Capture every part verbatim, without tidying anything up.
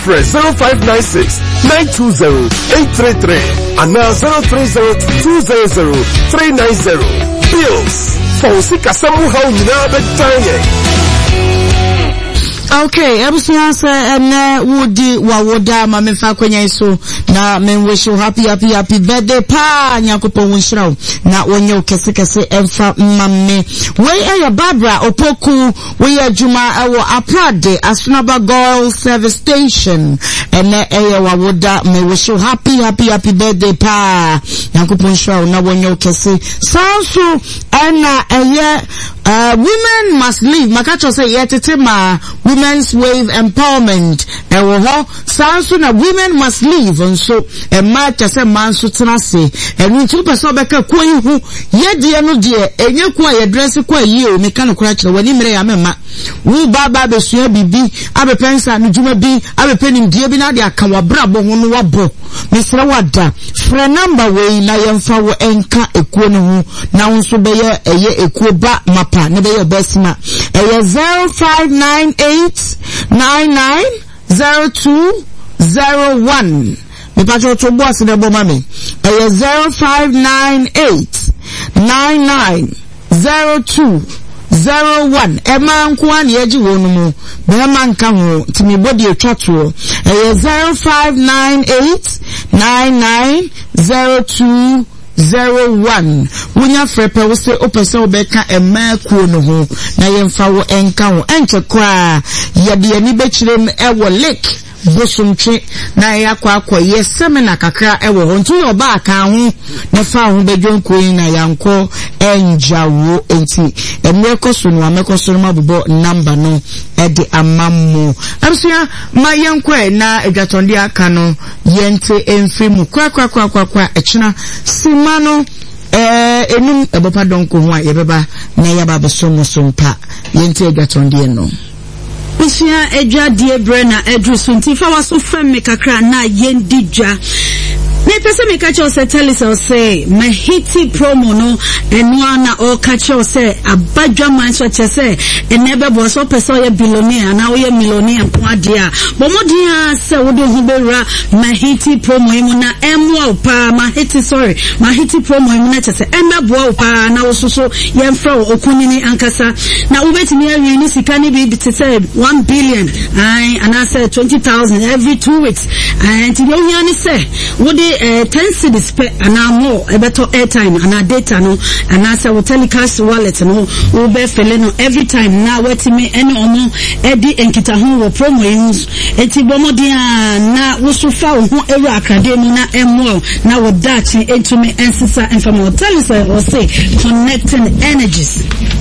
free zero five nine six nine two zero eight three three and now zero three zero two zero zero three nine zero. Bills for Sika Samu how you know okay, ebusia say ene wodi wa woda ma mefa kwanya so na men wish you happy happy happy birthday pa nyakopon wonhira na wonye okese kese emfa mamme we eya Barbara Opoku we adwuma ewo Aprade Asunaba Girl Service Station ene eya wa woda me wish you happy happy happy birthday pa nyakopon hira na wonye okese sanso ena eye uh, women must live makacho say yetete ma Women's Wave Empowerment ewo ho sanso na women must live and so e ma tese man so tenase enu tu person beka koyi hu ye de no de enye ko ye dress ko yi o me kan kura kire wani mere ya mema wu baba be sua bibi abepensa no djuma bi abepenim die bi na de aka wabrabo ho no wabo mesra wada fra number we na yemfa wo enka ekuo no hu na wonso be ye eye ekuo ba mapa ne be ye besima eye zero five nine eight nine nine zero two zero one. Me patro to boss de bo mami. Eye zero five nine eight nine nine zero two zero one. Ema nko an yeji wonu mu. Be ma nka ho timi body etwato. Eye zero five nine eight nine nine zero two zero one. Wunya frepe wo se opese obeka ema kuo no ho na yemfa wo enka ho enche kwa yede ani bekirem ewo lake bosomtwe na yakwa akwa ye seminar kakra ewo ho ntu yo ba aka ho na fa ho bedwonko yin na yanko enjawo enti emeko so no ameko so no mabubo number no e de amammo amsia ma yanko e na edwatonde aka no yente emfi mu kwa kwa kwa kwa kwa echina simano eh enum ebopa donko ho a yebeba na yaba besomo sompa yente edwatonde no Usia edwa die brena edru sunti fa waso frem me kakra na yendidja me pese me ka cho se tell us say mahiti promo no enu ana o ka cho se abadwa man so che se enebe bo so pese o ye billionaire na o ye millionaire ko ade a bo modin se wo de hu bewra mahiti promo imu na emu pa mahiti sorry mahiti promo imu na che se embe bo pa na wo soso ye mfra okunini ankasa na wo betimi awi ni sika ni bi te se one billion ai and I said twenty thousand every two weeks and you know ni say wo de Uh, ten cedis per and more a better airtime and a data no and I say we telecast wallet no we be feeling no every time now what me any omo edi enkita ho wo promo use eti bomo dia na wo so fa ho ewu akrade mu na emo na wo dachi entumi ensisa informal tell us or say connecting energies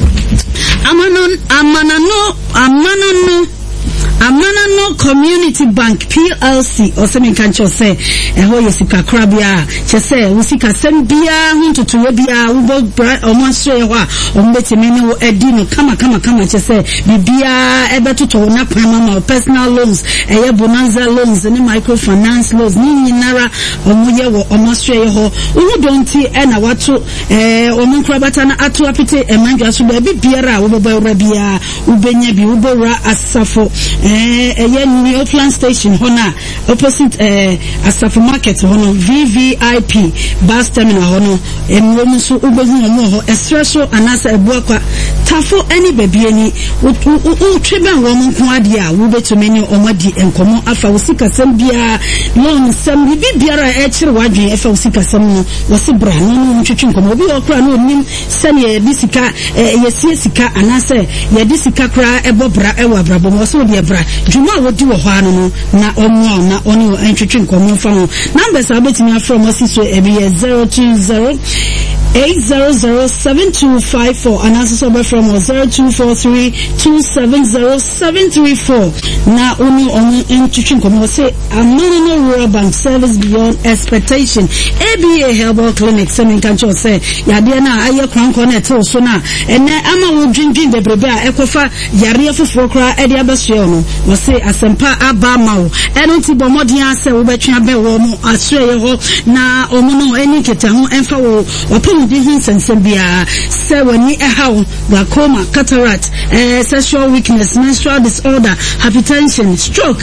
amano amana no amana no Amana no Community Bank P L C or semi kancho say eho yesika krabia che say usika sembia huntutu bia ubo omonso ewa ombetimi ne wo edi no kama kama kama che say bibia ebetuto na kwama personal loans eye bonanza loans ne microfinance loans ni nyinara omuye wo omonso eho uhu donti e na wato eh omonkrabata na atu apite emanjwa so bibia ra wo bobo rabia ubenya bi ubora asafo eh eh new Oakland station hona opposite eh Asafo market hono V V I P bus terminal hono enwo so ubehu mo ho espresso anasa ebuakwa tafo any baby ani u tweben wo mo nko ade a wo betumi ni omadi enkomo afa usika sem bia loan sem bibiara e kire wadwen afa usika sem no wo se bra no no twetwe nkomo obi okra no nim sene bisika yesie sika anasa ye disika kra ebobra ewa brabo wo so de bra juma wodi wo ho anu na omo na oni entwetwe nkomo fa ho numbers abetimi from osiso ebi zero two zero eight zero zero seven two five four and also from zero two four three two seven zero seven three four na oni oni entwetwe nkomo say Amana Rural Bank service beyond expectation A B A Herbal Clinic semin kancho say yade na aye kranko na eto so na ene ama wo dwindwin bebrebe a ekofa yare afoforo kra e de abeso no wo say asempa aba ma wo eno ti bomodin ase wo betwa be wo mo asre ho na omo no eni keta ho emfa wo opom di hin sensem bia se wani e hawo glaucoma cataract eh sexual weakness menstrual disorder hypertension stroke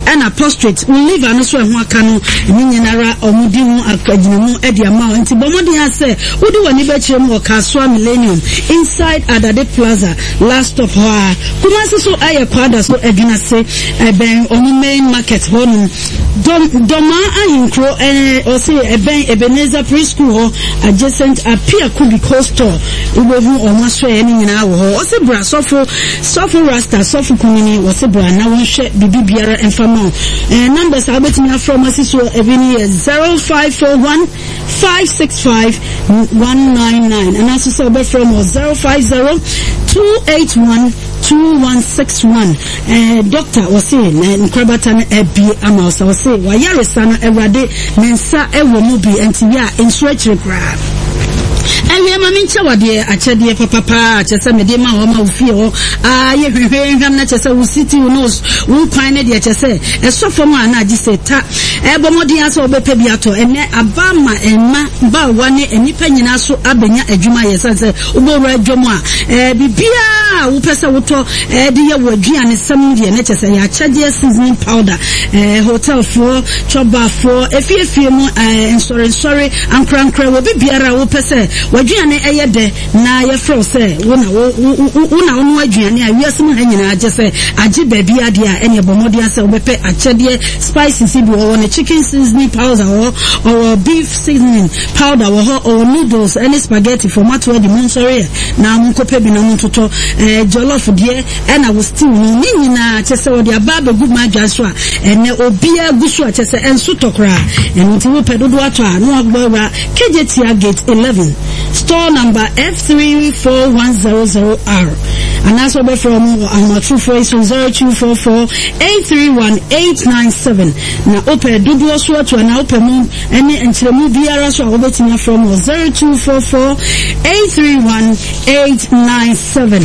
and a prostrate will live an also one canoe Ninara or Mudimu Akadinamu Ediamau and Tibomodi has said who do any better more Kaswa Millennium inside Adade Plaza last of her Kumasi so I acquired so Edina say a bang on the main market home Doma and Crow or say a bang Ebenezer preschool adjacent a Pia Kubiko store Ubu or Masway any in our also bra sofo sofo rasta sofo kumini was a bra now one share Bibi Biara and Famo and numbers are betting from us so every zero five four one five six five one nine nine and also so from zero five zero two eight one two one six one. Uh, doctor was saying, and Krabatan Ebi Amos was saying, why Yarisana Everade Mensa Ewo Mubi and Tia in Stretch Graph. Ewe mamincha wadie achadie papa chesa medema homa ufio ah ye hwehwe na chesa usiti unos ukwane de chesa esofo mu ana agise ta ebomodi aso obepe biato ene abama enma ba wane enipa nyina so abenya adwuma yesase ubowra adwomu a eh bibia wo pese woto eh de ye waduane sam de ne chesa ya achadie seasoning powder eh hotel for choba for efiefie mu eh sorry sorry ankrankra wo bibiara wo pese waduane eyede na ye fro se wona wona wonu aduane a wiase mu hanyina age se age baabi ade a ene bomodi ase obepe achede spices bi wo ne chicken seasoning powder or or beef seasoning powder or noodles any spaghetti format where the monsore na munkope bi na muntoto eh jollof de ena wo stew ni nyina chese wo de ababa gu madwa so a ene obia gu so a chese enso tokra ene nti wo pedodo ato a no agbara K J T Gate eleven store number F three four one zero zero R and that's over from our true voice on zero two four four eight three one eight nine seven na open dudu so to na open mu any entremu biara so obetinya from zero two four four eight three one eight nine seven.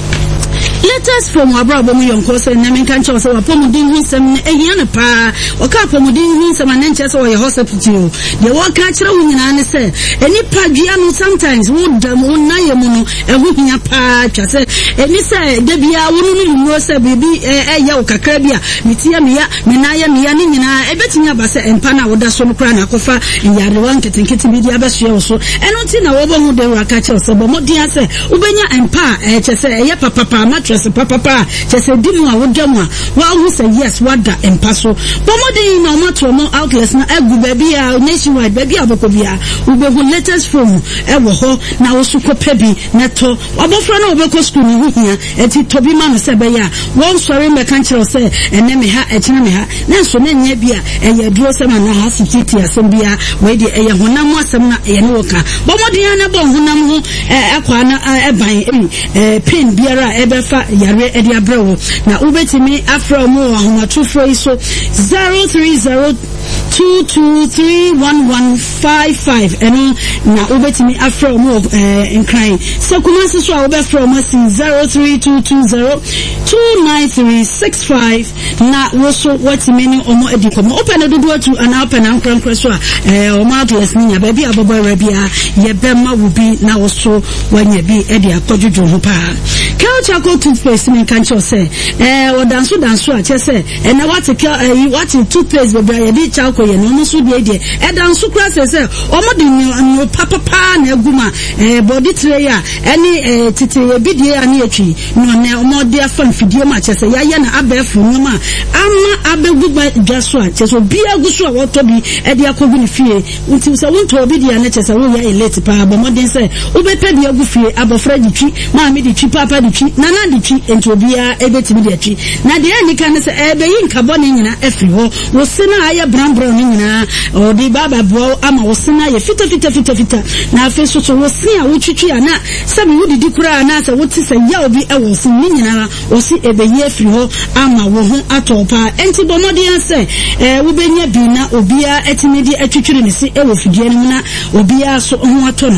Letters from Abrabo Yonko say Namin Cancho so Pomodin Hinsam Eyan Pa or Capomodin Hinsam and Nenches or your hospital. The walk catcher women and say any Pagiano sometimes would them on Nayamono and whooping a patch. I said, and he said, Debia wouldn't know say baby a yoka Krabia, Mitia Mia, Minaya Mianina, a betting abasa and Pana would have some crana cofa and Yadawan getting kitty media best also. And not in a woman who they were catchers so Bomodia say Ubenya and Pa, H S A, Papa, mattress. Papa, just a dimu a wodamwa. Well, who say yes, what that and paso. Bomodi no matter more outlets na egu baby a nationwide baby abokobia. Ube who letters from ewo ho na osuko pebi neto. Abofra na obeko school ni here. Eti tobi mama sebeya. One sorry me kanchero say ene me ha echina me ha. Na so na nya bia eye duro sema na ha sititi asem bia we de eye honam asem na eye ne woka. Bomodi na bon honam ho akwa na eban eh pin biara ebefa yare edi abrewo na ubetimi afro mu ahomato froi so zero three zero two two three one one five five eno na ubetimi afro mu eh nkran so kumasi so obe from us zero three two two zero two nine three six five na woso watimi ni omo edikomo open dodo to an open ankran so eh o marvelous ni nya baby abobo rabia ye bema wo bi na woso wanya bi edi akojojo ho pa culture go to toothpaste me can you say eh o danso danso a chese eh na what eh what toothpaste be bra dey chako ye no so dey dey eh danso kra say say o mo dey no papa pa na aguma eh body tray a any eh tete ye bi dey ani atwi no na o mo dey afan fidie ma chese ya ye na abefu no ma ama abegu ba dwaso a chese obi aguso a woto bi eh dey akogu ni fie unti so wonto obi dey na chese wo ya elete pa bo mo dey say obepe bi agu fie abofra di twi ma mi di twi papa di twi nana di twi ento bia ebetimi de atwi na de ani kan se ebe yin kabone nyina afiri ho wo sena aye brown brown nyina o di baba bo ama wo sena ye fita fita fita fita na afi so so wo sen a wo twitwi ana sabi wo didi kura na se wo ti se ya obi e wo sen nyina wo si ebe ye afiri ho ama wo ho atopa enti bomodi anse eh wo benya bi na obia etimi di atwitwiri ne si e wo fidie no na obia so ho ato no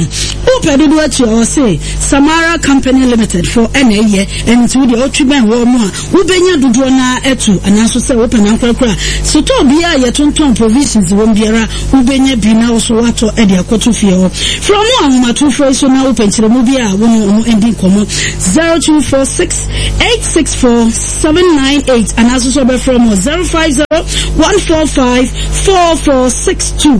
pedo do at you say Samara Company Limited for N A year and to the Otriban Woma, Ubenya Dudona Etu, and also say open and crack. So to be a yatunton provisions won't be a Ubenya Bina also wato Edia Kotufio. From one Matu Fresh now open to the movie one ending como zero two four six eight six four seven nine eight and also from zero five zero one four five four four six two.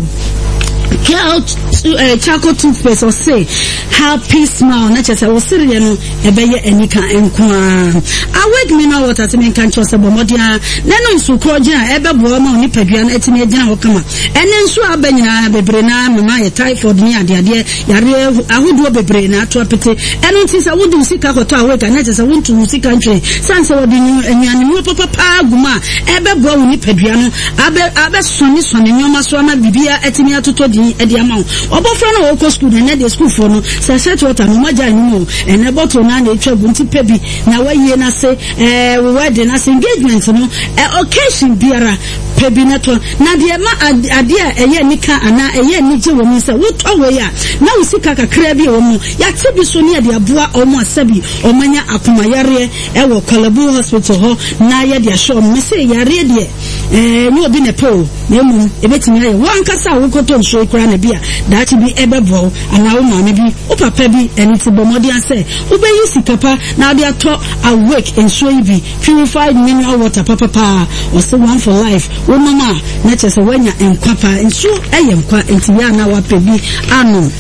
Cloud uh, charcoal toothpaste or say happy smile nature say was say no ebeye enika enkwa awake me now water to me kan cho say bomodia na no nsu ko gina ebe bo ma oni padua na etime gina ho kama ene nsu abanyina bebre na mama ye typhoid ni ade ade yare ahodo bebre na to apete ene nti say wodi sika koto awake na nature say wontu sika ntwe sanse wodi anyane mu papa pa aguma ebe bo oni padua no abe abe soni soni nyoma so na bibia etime atoto edi amount obofra na wo school na dey school for no say set water no maja ni mo ene bottle na na etwa bunti pebi na waye na say eh wedding na say engagement no occasion biara pebi na to na de ma ade a eye nika ana eye ni je wo mi say wo to we ya na wo sika kakra bi wo mu ya te bi so ne de aboa omo asabi omanya akoma yare e wo Kalabu hospital ho na ye de show me say yare de eh ni obi na po na mu ebetimi aye wan kasa wo koto nso kura na bia that be ebebo ana wo maame bi o papa bi eni ti bomodi ase wo be yi sikapa na dia to awake nso bi purified mineral water papa pa o say one for life wo mama na chese wanya enkwapa nso eye nkwa enti ya na wa pebi anu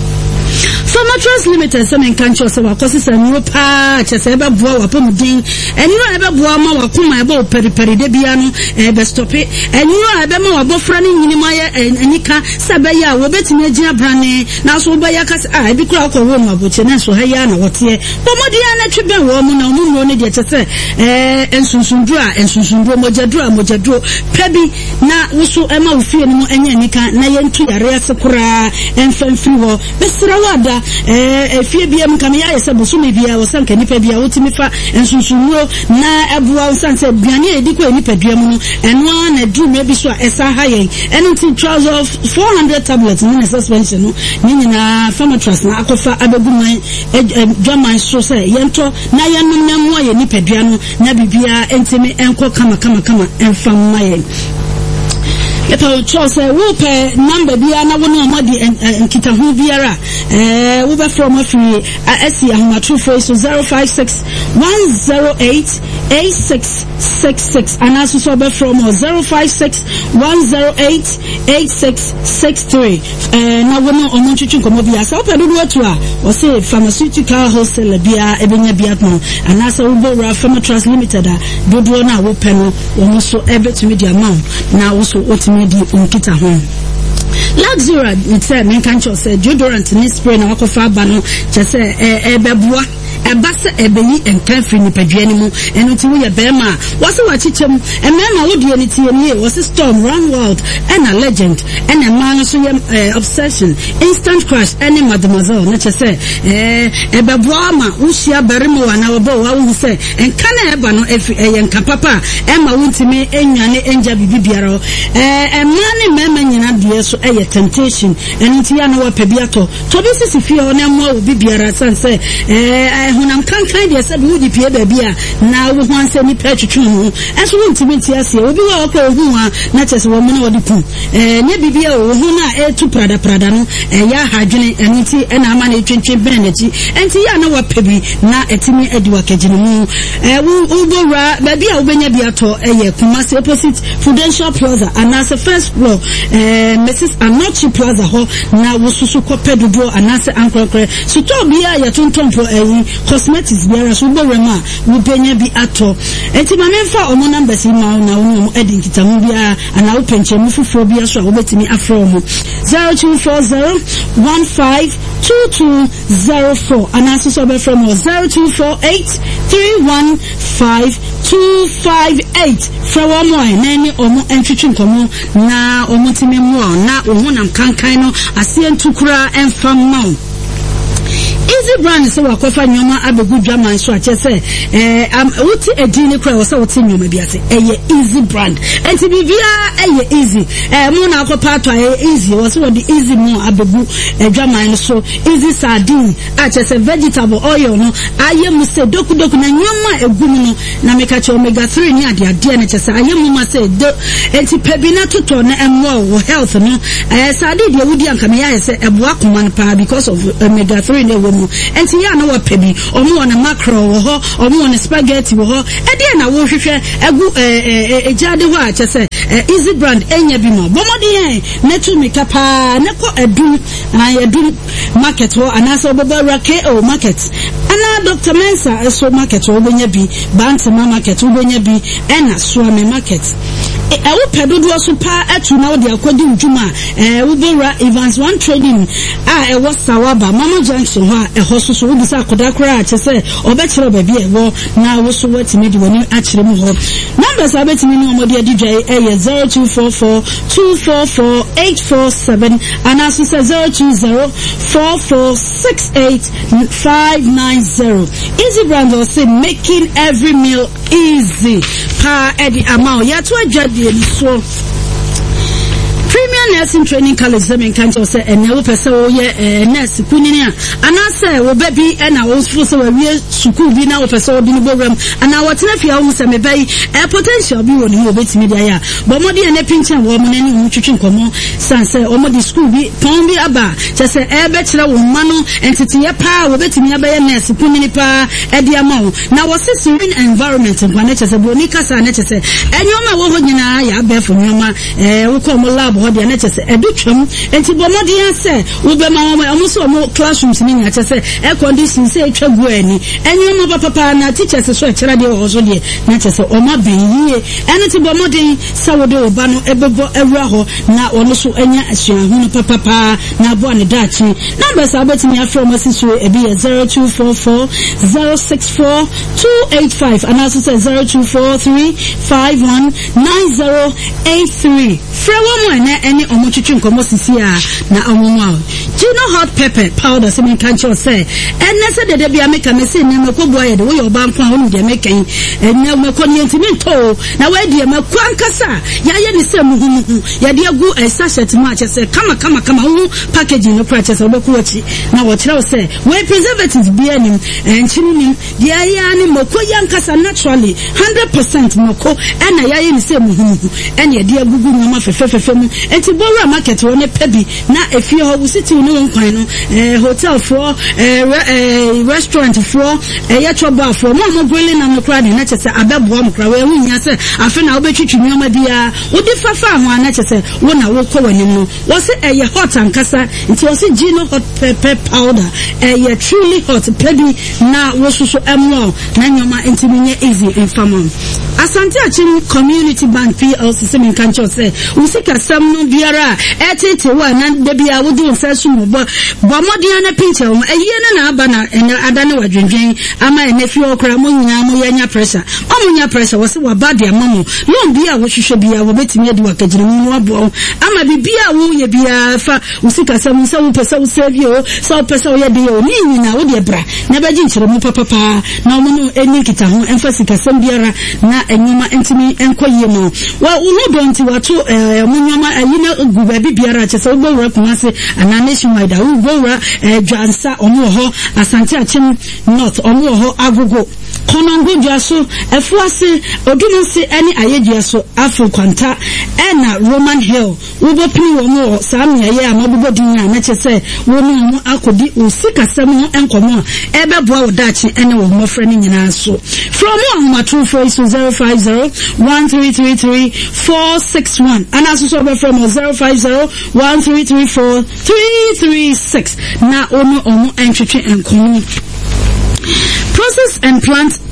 Mattress Limited some in country so wakosi sa nupa chese ebe boa wapomudin eniro ebe boa ma wakuma ebe operi peri de bia no ebe stop it eniro ebe ma wabofra ni nyini ma ye enika sebe ya wo betime agina brane na so ba ya kase ah ebi kura akọ wo no aboche na so ha ya na wote pomodi ya na twebe wo mu na mu no ne de chese eh ensunsundu a ensunsundu mojadu a mojadu pebi na wusu ema ofie ni mu enya enika na ye ntu yare asekura enfamfiri wo besira wada eh efie bia mu kam ya yese bosome bia wo sanka nipa bia wotimi fa ensunsunwo na ebua wo sanse biane ediko nipa dua mu no eno na drum ebi so esa haye anything trials of four hundred tablets in suspension no nyina Pharmatras na akofa abeguman dwaman so say yento na yenum na mu aye nipa dua no na bibia entimi enko kama kama kama enfam maye Eto chose wo pe number bia na wo no amadi nkita hu biara eh wo be from afri asi ahmatu for so zero five six one zero eight eight six six six and also so be from zero five six one zero eight eight six six three eh na wo no omunchuchu komo bia so pe do do to a wo say pharmaceutical wholesale bia ebenya bia no and also wo bo Pharmatras Limited a do do na wo pe no wo so ebe to media amount na wo so di unkita hon Luxura nse men kan cho say deodorant ni spray na wakofa ba no che say e beboa ebase ebeyi enkanfri ni padua ni mu eno ti wo ye bema wose wachichem emema wo die ni tie ni wose Storm Run World and a Legend and a man so ye Obsession Instant Crush any Mademoiselle na che say eh ebeboa ma wo hia beremo wa na wo bo wa wo say enka na eba no efi enka papa ema wo ntimi enwane enja bibi biara eh emani mema nyina die so eye temptation eno ti ya na wa pebiato to bi sisi fie ho na mo wo bibiara sanse eh hunam kankan de said wudi pie ba bia na wo ho anse ni petwetwe ho enso wontimi ti ase obi wa okọ ohu a na chese wo mena wodi pu eh ne bibia wo ho na etu prada prada no eh ya hadwene eniti ena ama na etwentwe bene nachi enti ya na wapebi na etimi edi wakagene mu eh wo ubora ba bia wo benya bia to eh Kumasi opposite Prudential Plaza anase first floor eh Missus Anochi Plaza ho na wo susu kopedodo anase ankrokre so to bia ya tontompo eh cosmetics biara so borema wo benya bi ato enti ma memfa omo numbers ma na wo edi nkitamu bia ana wo penche mu fufuro bia so a wo betimi afro mu zero two four zero one five two two zero four anase so be from zero two four eight three one five two five eight from omo nani omo entwetwe nkomo na omo timi mu na omo nam kankan no ase ntukura enfam ma Easy Brand so wakofa nyoma abegu dwaman so ache se eh am wuti edini kra wo se wuti nyoma biase eye Easy Brand enti bibia eye easy eh mu na akopa to eye easy wo se wo di easy mu abegu dwaman so easy sardine ache se vegetable oil no aye mu se doku doku na nyoma egu mu no na meka che omega three ni ade ade na che se aye mu ma se do enti pebina toto na emwo wo health no eh sardine de wudi anka me ya se eboa koma pa because of omega three na wo mu enti ya na wo pebi omo wona mackerel wo ho omo wona spaghetti wo ho e de na wo hwehwe egu eh ejade ho a che se Easy Brand enya bi mo bomodi en netu meka pa ne ko edu na edu market ho anasa obobara K O market ana Doctor Mensa so market wo benya bi Bantama market wo benya bi ena Swami market e wo pedodo so pa atu na wo de akodi udwuma eh wo bora Evans One Trading a e wo Sawaba Mama Junction ho a e ho so so wo bisa akoda kra a che se obekere ba bi e wo na wo so watimi de woni akere mu ho numbers abetimi ni omodi adidwai e zero two four four two four four eight four seven and also zero two zero four four six eight five nine zero. Easy Brand will say making every meal easy. Pa Eddie Amao. Ya to jadi so. Premier Nursing Training College Zemen Kancho say and no person wo ye nurse kunini and I say wo baby and I was for so we school bi na wo person bi no program and I what na fia wo say me bai e potential bi woni wo betimi dia ya but mo dia na pinchen wo mo nani wo twetwe nkomo san say o mo di school bi pon bi aba che say e be kire wo ma no entity ye pa wo betimi aba ye nurse kunini pa e dia ma wo na wo say serene environment nkwane che say bo ni kasa na che say enyoma wo ho nyina ya be fo nyoma e wo ko mo lab ho dia na che say edutwam enti bomodi ya say wo be ma wo mo so mo classrooms ni nya che say air condition say etwa gu ani enyoma papa papa na teachers so e kira de wo so de na che say o ma ben yie ene ti bomodi sa wo de oba no ebebo ewura ho na wo so enya asuahunu papa papa na bo ne dachi numbers abetimi afro mo sisu e bi zero two four four zero six four two eight five and also say zero two four three five one nine zero eight three frewo mo ene ene omo twetwe nkomo sisi a na omo mo Gino hot pepper powder se men kan cho say ene se de de bia make me se ne makobo aye de wo yo ban kwa wo de make ene mako ne ntimi to na we de mako ankasa ya ye ne se muhumuhu ya de agu e sachet ma che se kama kama kama wo packaging no pra che se obeku achi na wo kire wo se we preservatives bia nim enchini nim de ya ne mako yankasa naturally one hundred percent mako ena ya ye ne se muhumuhu ene de agugu nyoma fefefefe mu enti bora market wo ne pebi na efie ho wo city no nkwan no eh hotel for eh restaurant for eh ya choba for mo mo grilling na mokra de na chese abebo mokra we hu nya se afi na obetwitwi nyoma dia wo di fafa ho na chese wo na wo kɔ wani no wo se eh hot ankasa nti wo se Gino hot pepper powder eh truly hot pebi na wo susu emmo na nyoma enti nye easy infamon Asante Achim Community Bank P L C Semen Kancho say usika sam no biara etete wa na de bia wo di nsasu mo bo bomodi ana pinche o eyi na na aba na ene adane wadwendwen ama ene fi okra mo nyina mo yanya pressure o mo nya pressure wo se wa ba de amamo no bia wo hwehwe bia wo betimi adi wakagire mu no abo ama bibia wo ye bia fa usika sam so wo pesa wo save o so pesa wo ye de o ni nyina wo de bra na ba gi nkyere mu papa pa na mo no eni kita ho emphasize sam biara na enyoma entimi enkoye no wa uno donti watu eh munyoma ayina guba bibiara che se wo wura kumase ana nationwide wo wura eh Dwansa omo ho Asante Achim North omo ho Agogo Konongo Dwaso efuase odunose eni ayedwaso Afro Kwanta ena Roman Hill wo bopini wo mo samia ye amabubo dinya na che se wo no mo akodi usika sam no enkomo ebeboa wo dachi ene wo mofra ni nyina so from one matru four zero five zero one three three three four six one and also so from zero five zero one three three four three three six na ono omo entwetwe enkomo Process and plant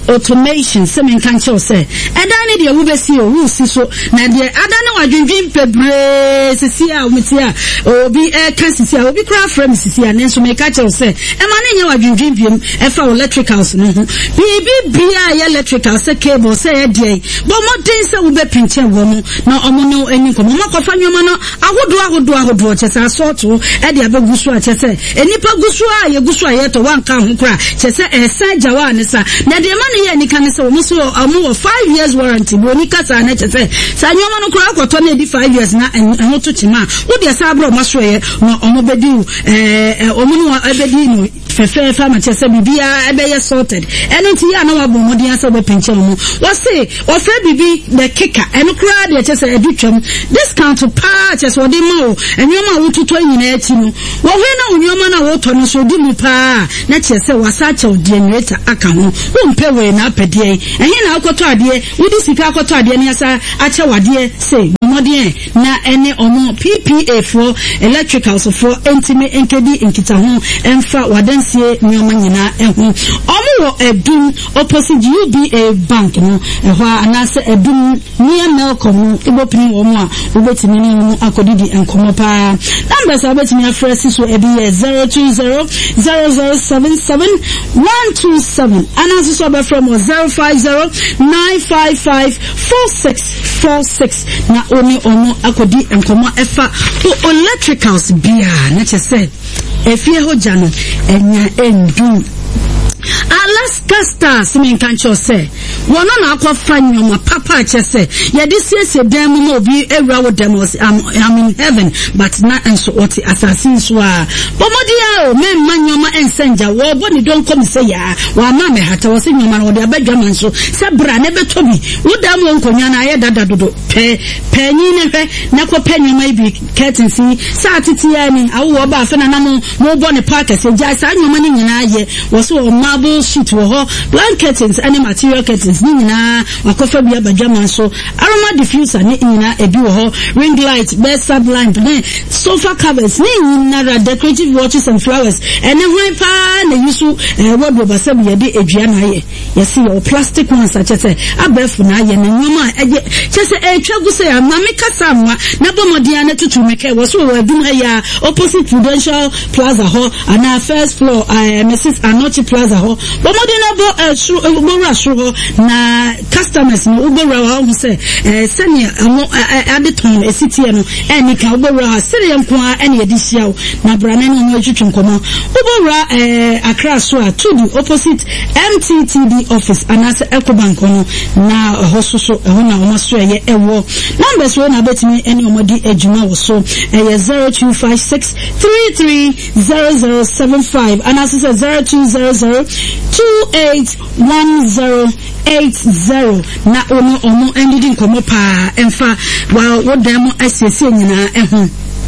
automation semen kan cho say eda ne de wo besi o wo si so na de ada ne wadwindwin pebre sisi a omiti a obi e kan sisi a obi kra frame sisi a ne so me ka cho say e ma ne nya wadwindwin biem e fa electricals no ho bibi bia ya electrical say cable say e de bo modern say wo be pinche wo no na omo no eni ko mo ko fa nwoma no ahodo ahodo ahodo che say asorto e de abegusu a che say enipa gusu a ye gusu a ye to wanka ho kra che say e sa jawa ne sa na de ye ni kan say omuso amu five years warranty bo ni kasa na che say sa nyoma no kura akoto na di five years na ho to chima wo de sa abro maso ye no omo bedi eh omo no ebedi no fefe fa ma che say bibia ebe ye sorted eno ti ya na wa bo modi asa bo penche mo wo say o fra bibi the kicker eno kura de che say edutwam discount pa che say odi mo enyoma wo tuto nyina achi no wo hwe na onyoma na wo to no so di mu pa na che say wasa che generator aka ho wo mpe we na pedie ehin na akoto ade wudi sika akoto ade ne asa ache wade say modern na ene omo P P A for electricals for entime enkedi enkita ho emfa wadansie nyoma nyina ehu omo wo edum opposite U B A bank no ehwa anase edum near Melcom ibopini omo a obetimi ni mu akodidi enkomo pa numbers obetimi afresi so ebi zero two zero zero zero seven seven one two seven anaso so be from zero five zero nine five five four six four six na oni omo akodi enkomo efa o electricals bia na che say efie hoja no enya endum Alaska Stars men kan cho say wono na akwafa nyoma papa che say ye de siesie dan mu no bi ewura wo demos am I'm in heaven but na enso oti assassin so a bomodia o men manyoma ensenja wo bo ni don come say ya wa ma me hata wo se nyoma no de abadwa man so se bra ne betobi wo dam wo nkonya na ye dada dodo pe panyi ne hwe na ko panyoma bi curtains sa titi ya ni awo ba fa na na mo mo bo ne park se ja sa nyoma ni nyina ye wo so marble sheet wo ho blankets and material curtains ni nyina wakofa bia badwaman so aroma diffuser ni nyina ebi wo ho ring light bedside lamp ni sofa covers ni nyina decorative watches and flowers and when pa na yusu wardrobe asem ye de edua na ye yesi o plastic ones a chese abefu na ye na nyoma eje chese etwa gu se amame kasa mwa na bomodia na tutu meke wo so wo adum ya opposite Prudential Plaza ho ana first floor uh, Missus Anochi Plaza ho bomodi na bo bo rasho ho na customers no ubora ho say eh senior adeton esitie no eni ka ubora sere nko a eni edisia na brane no no twetwe nkomo ubora eh Accra so a to the opposite M T T D office anase Ecobank no na hososo ho na o so ye ewo numbers wo na betimi eni omodi ejuma wo so eh zero two five six three three zero zero seven five anase zero two zero zero two eight one zero eight zero na ono omo endidi nkomo pa emfa wa wodamo asese nyina ehu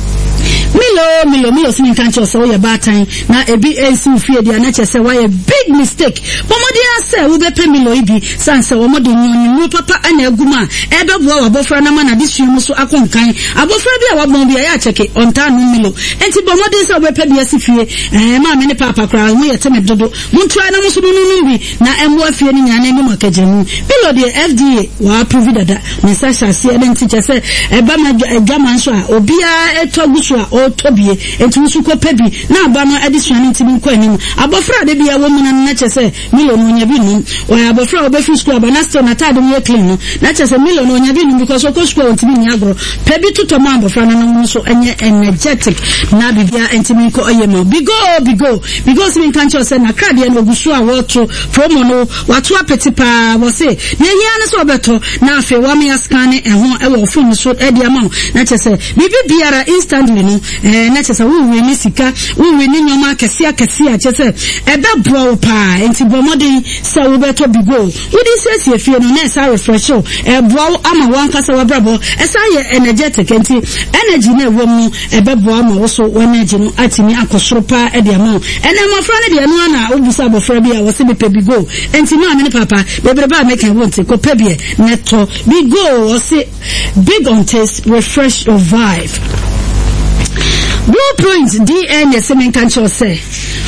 Milo, Milo, Milo, singing can't you say your bad time? Now, a big A C fear the nature say why a big mistake. But what did I say? We be pay Milo ibi. Sansa, what do you know? Papa and a guma. Ebe boa above for a man at this room so I can't kind. Above for a what bomb I check it on time Milo. And to bomb this away pay the A C fear. Eh, ma many papa cry. We are timid dodo. Won't try no so maybe. Now, I'm worth fearing and any more kajemu. Milo the F D A wa approve that. Message I see and teacher say, Eba ma gaman so obia e toguswa o tobie enti su ko pebi na aba no addition ntimi nko anim abofra de bia wo mu na na chese Milo no nya bi num o abofra obefi school aba na still na tade mo clean no na chese Milo no nya bi num because ko school ntimi nya agro pebi tuto ma abofra na no so enye energetic na bibia ntimi nko oyema bigo bigo because me kan chose na card ya no gusu a woto promo no watu apeti pa wo se na hia na so obeto na afi wa me scan ehun e wo phone so e dia ma na chese bibi biara instantly no eh na chese wo we ni sika wo we ni nyoma kase akase a chese e be bro pa enti bomodi se wo beto bigo wo di sese efie no na sa refresh o e bro ama wan kasa wa brabo e sa ye energetic enti energy na wo mu e be bro ama wo so energy no atimi akosoro pa e dia ma ene mo fra ne dia no na obusa bofra bia wo se be pe bigo enti no amene papa bebre ba make want ko pe bia neto bigo wo se big on taste, refresh your vibe. Blueprint D N A semen kancho say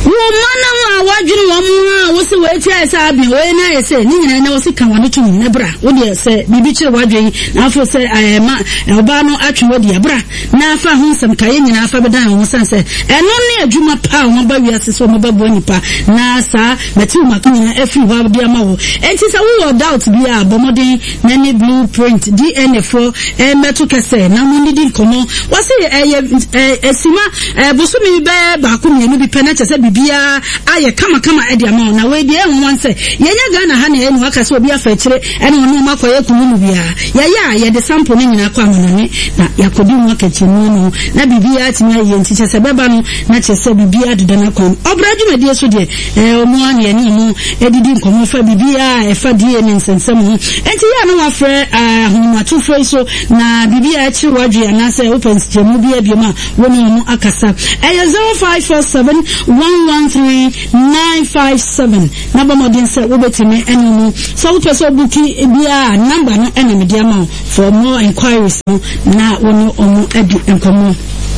mana wa wadwene wo mu a wo se we tia se abi we na ye se ni nyina na wo se kan wani tum ne bra wo de se bibi kire wadwe na afo se eh ma oba no atwe wo de bra na afa ho nsem kaye nyina afa bedan ho san se eno ne adwuma pa wo ba wi ase so mo ba bo nipa na sa meti ma ko nyina afi wa de ama wo enti se wo doubt bi a bomodin na ne blueprint D N A for eh meto kese na mo ndi kono wo se eh esima eh bosumi be ba ko mienu bi pena chese bibia aye kama kama edi ama na we de ehun wan se yenya Ghana ha na enu aka se obi afa kire ene onu makoye kunu bia ya ya ye de sample ne nyina kwa monone na yakodi mu aka chinu no na bibia atimi aye nti chese beba no na chese bibia de na kon obraju medie so de eh omo an ye ni mu edidi nkomo fa bibia e fa die ne nsensem ho enti ya no wafre ahunu atufo so na bibia a chi wadwe na se open chemu bia biema woni mu akasa eh zero five four seven one one three nine five seven na bomodin se wobetime enu mu so wo pese obuki bia number no ene media ma for more inquiries no na woni omo edi enkomo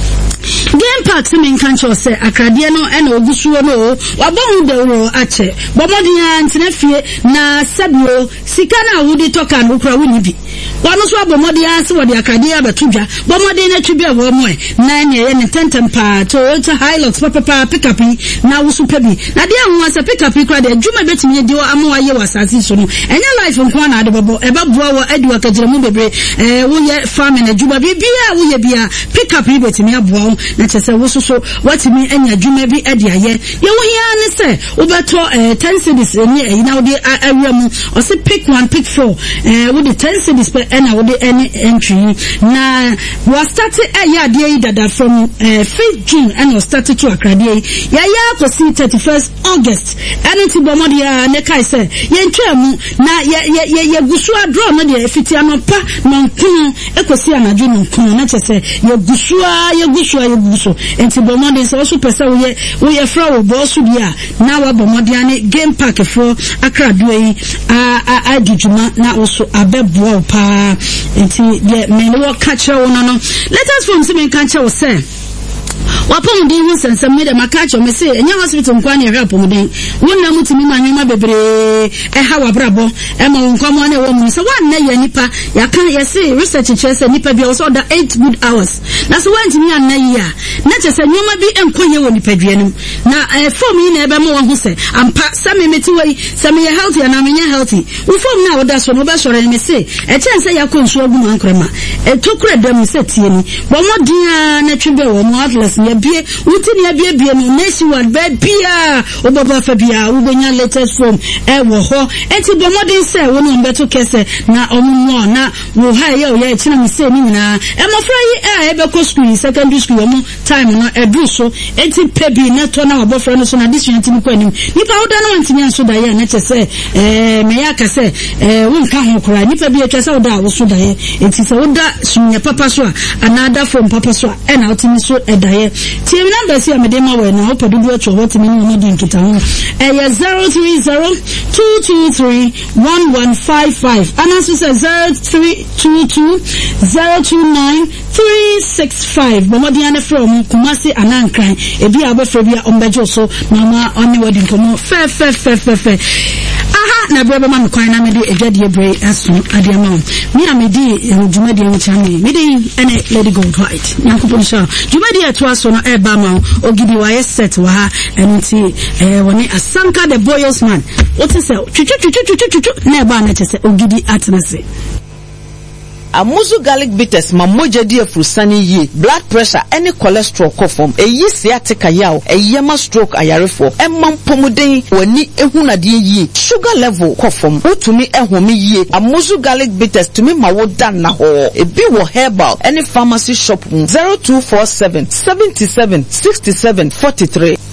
Game Park se men kancho se akradie no ena ogusuo no wabon de wo ache bomodin antinafie na sabio sika na wudi toka no kura woni bi wano so bomodin anse wodi akradie abatudwa bomodin na twibia wo mo na ene ye ne tentem pa Toyota Hilux papa pa pick up na wo super bi na de ho asa pick up kura de adwuma betimi de ama waye wasase so no enya life nko na de bobo eba boa wo adi wakagire mu bebre eh wo ye farming na adwuma bibia wo ye bia pick up betimi aboa na chese wo so so watimi anya adwuma bi ade aye ye wo hia ne se wo beto eh ten cedis ni eh na wo de awia mu o se pick one pick four eh wo de ten cedis per na wo de any entry na wo start eh ya de yi dada from eh fifth June and we started to akrade ya ya ko see thirty-first August and ti bomodi ya ne kai se ye ntwa mu na ye ye ye gusu adro no de fiti anopa no nkunu ekosi anadwo no nkunu na chese ye gusu ye gusu ye gusu enti bomodi se so pese wo ye wo ye fra wo bosu dia na wa bomodi ane Game Park for akrade yi a a adijuma na oso abebo pa enti ye me no catch wo no no let us from some can chew say wapon din hu sensem me de makacho me say enya hospital nkwa na ehwa pomden wonna mutimi manwema bebre e ha wabrabo e ma nkwamo na ewo mu say wan na ya nipa ya kan ya say research chese nipa bi also da eight good hours na so wan timi an na yi a na chese nyoma bi enkoye wo nipa duanum na form yi na ebe mo hu say ampa same meti wei same ya healthy na me healthy wo form na wo da so no be sore me say e chense ya konsu agu mankrema e tokura dam say tie ni bo modin na twebe wo mo atlas ya bie wutini ya bie bie no nationwide be bia obaba fa bia ubenya latest form e wo ho enti bo modern say woni mbeto kese na omumo na wo ha ye o ye china mi say ni nyina e mafra yi e be ko school secondary school omo time no e du so enti pebi na to na obofra no so na this unit ni ko anim nipa woda na wantimi anso da ye na chese eh me ya kase eh won ka ho kora nipa bi atwa sa woda wo so da ye enti sa woda sunya papa so another form papa so e na otimi so e da ye team number si amedema we na opedu do cho what me no di nkita ho eh zero three zero two two three one one five five and also say zero three two two zero two nine three six five bomodi ane from Kumasi Anankran ebi abofra bia ombejo so mama oni wodi nkomo fe fe fe fe fe aha na brebe ma me kwan na me de edwade ebre aso ade ama me amedi jumadi en chame me de ene Lady Gold White yankopon sha jumadi eto aso no eba ma ogidi wa yes set wa ha enti eh woni Asanka the Boyos man what is say chuchu chuchu chuchu chuchu na eba na chese ogidi atnase Amuzu garlic bitters ma moja di afrusani yi blood pressure any cholesterol kofom eyi sciatica yaw eyema stroke ayarefo emam pomuden wani ehunade yi sugar level kofom utumi ehome yi Amuzu garlic bitters tumi ma wodan na ho ebi wo herbal any pharmacy shop zero two four seven seven seven six seven four three